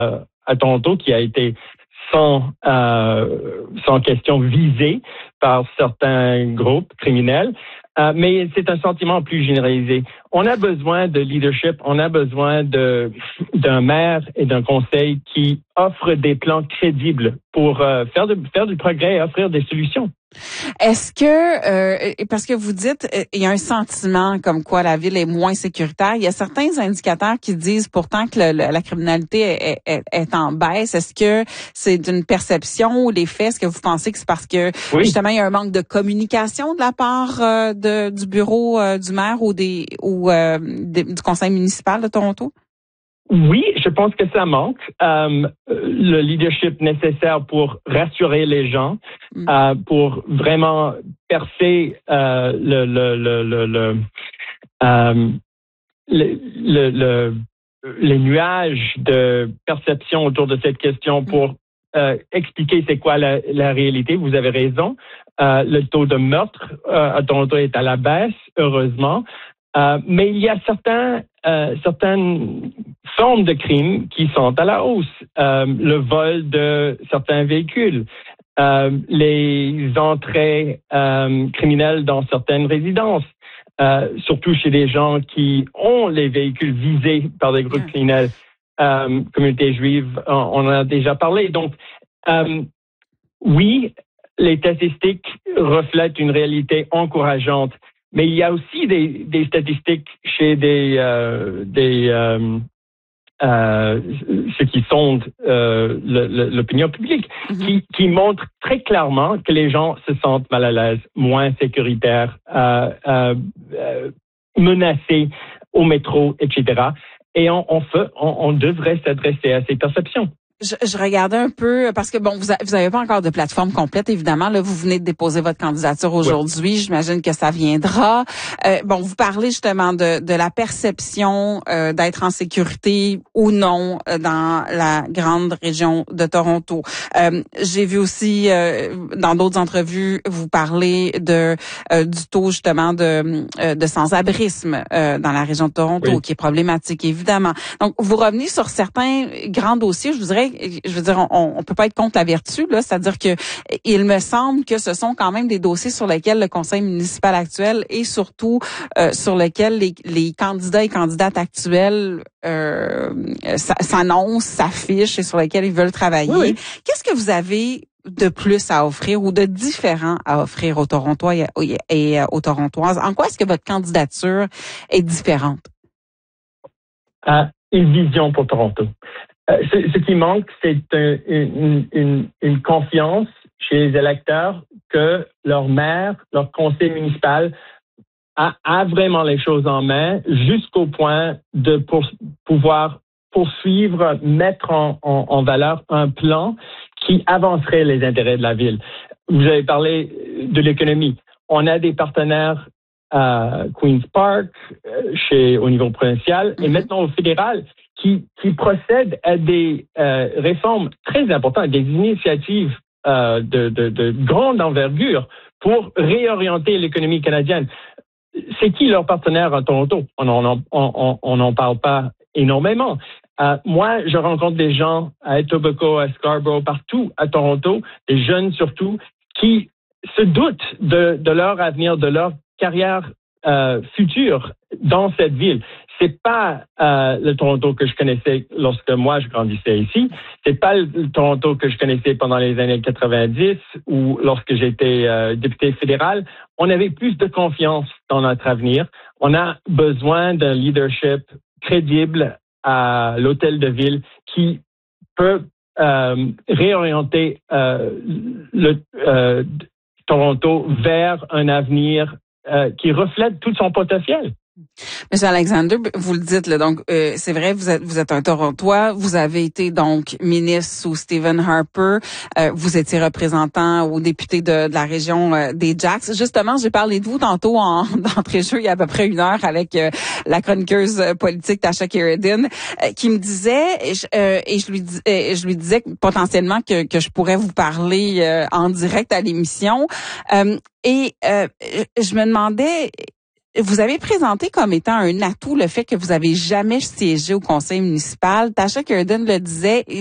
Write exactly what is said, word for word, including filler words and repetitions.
à Toronto qui a été sans, euh, sans question visé par certains groupes criminels. Euh, mais c'est un sentiment plus généralisé. On a besoin de leadership, on a besoin de d'un maire et d'un conseil qui offrent des plans crédibles pour euh, faire, de, faire du progrès et offrir des solutions. Est-ce que, euh, parce que vous dites, euh, il y a un sentiment comme quoi la ville est moins sécuritaire. Il y a certains indicateurs qui disent pourtant que le, le, la criminalité est, est, est en baisse. Est-ce que c'est une perception ou les faits? Est-ce que vous pensez que c'est parce que oui. justement il y a un manque de communication de la part euh, de, du bureau euh, du maire ou des ou euh, des, du conseil municipal de Toronto? Oui, je pense que ça manque. Euh, le leadership nécessaire pour rassurer les gens, mm. euh, pour vraiment percer euh, le, le, le, le, le, euh, le, le, le, les nuages de perception autour de cette question pour euh, expliquer c'est quoi la, la réalité. Vous avez raison. Euh, le taux de meurtre euh, à Toronto est à la baisse, heureusement. Euh, mais il y a certains, euh, certaines formes de crimes qui sont à la hausse. Euh, le vol de certains véhicules, euh, les entrées euh, criminelles dans certaines résidences, euh, surtout chez des gens qui ont les véhicules visés par des groupes criminels, euh, communauté juive, on, on en a déjà parlé. Donc, euh, oui, les statistiques reflètent une réalité encourageante. Mais il y a aussi des, des statistiques chez des, euh, des euh, euh, ceux qui sondent euh, le, le, l'opinion publique, mm-hmm. qui, qui montrent très clairement que les gens se sentent mal à l'aise, moins sécuritaires, euh, euh, euh, menacés au métro, et cetera. Et on, on, fait, on, on devrait s'adresser à ces perceptions. Je, je regardais un peu parce que bon, vous vous avez pas encore de plateforme complète évidemment. Là, vous venez de déposer votre candidature aujourd'hui. Oui. J'imagine que ça viendra. Euh, bon, vous parlez justement de, de la perception euh, d'être en sécurité ou non euh, dans la grande région de Toronto. Euh, j'ai vu aussi euh, dans d'autres entrevues vous parler de euh, du taux justement de euh, de sans-abrisme euh, dans la région de Toronto, oui. qui est problématique évidemment. Donc, vous revenez sur certains grands dossiers. Je vous dirais. Je veux dire, on, on peut pas être contre la vertu, là. C'est-à-dire que il me semble que ce sont quand même des dossiers sur lesquels le conseil municipal actuel et surtout euh, sur lesquels les, les candidats et candidates actuels euh, s'annoncent, s'affichent et sur lesquels ils veulent travailler. Oui, oui. Qu'est-ce que vous avez de plus à offrir ou de différent à offrir aux Torontois et, et, et aux Torontoises? En quoi est-ce que votre candidature est différente? Euh, une vision pour Toronto. Ce, ce qui manque, c'est un, une, une, une confiance chez les électeurs que leur maire, leur conseil municipal a, a vraiment les choses en main jusqu'au point de pour, pouvoir poursuivre, mettre en, en, en valeur un plan qui avancerait les intérêts de la ville. Vous avez parlé de l'économie. On a des partenaires à Queen's Park, chez, au niveau provincial, mm-hmm. et maintenant au fédéral, qui, qui procèdent à des euh, réformes très importantes, des initiatives euh, de, de, de grande envergure pour réorienter l'économie canadienne. C'est qui leur partenaire à Toronto? On n'en on, on, on parle pas énormément. Euh, moi, je rencontre des gens à Etobicoke, à Scarborough, partout à Toronto, des jeunes surtout, qui se doutent de, de leur avenir, de leur carrière euh, future dans cette ville. C'est pas euh, le Toronto que je connaissais lorsque moi je grandissais ici. C'est pas le, le Toronto que je connaissais pendant les années quatre-vingt-dix ou lorsque j'étais euh, député fédéral. On avait plus de confiance dans notre avenir. On a besoin d'un leadership crédible à l'hôtel de ville qui peut euh, réorienter euh, le euh, Toronto vers un avenir Euh, qui reflète tout son potentiel. Monsieur Alexander, vous le dites là, donc euh, c'est vrai, vous êtes vous êtes un Torontois, vous avez été donc ministre sous Stephen Harper, euh, vous étiez représentant ou député de, de la région euh, des Jacks. Justement, j'ai parlé de vous tantôt en d'entrée-jeu il y a à peu près une heure avec euh, la chroniqueuse politique Tasha Kheiriddin, euh, qui me disait et je, euh, et je lui dis, euh, je lui disais potentiellement que que je pourrais vous parler euh, en direct à l'émission euh, et euh, je me demandais Vous avez présenté comme étant un atout le fait que vous avez jamais siégé au conseil municipal. Tasha Kierden le disait,